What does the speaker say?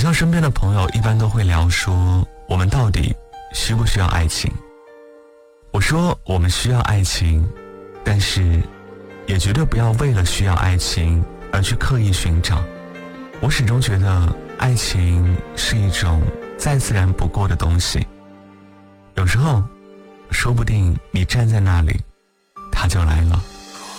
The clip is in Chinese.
像身边的朋友一般都会聊说，我们到底需不需要爱情？我说我们需要爱情，但是也绝对不要为了需要爱情而去刻意寻找。我始终觉得爱情是一种再自然不过的东西，有时候说不定你站在那里，它就来了。